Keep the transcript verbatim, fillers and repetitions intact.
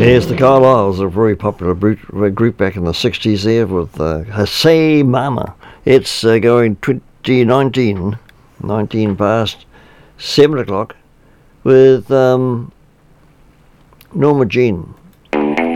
Yes, the Carlisles are a very popular group, group back in the sixties there with uh, Say Mama. It's uh, going twenty nineteen, nineteen past seven o'clock with um, Norma Jean.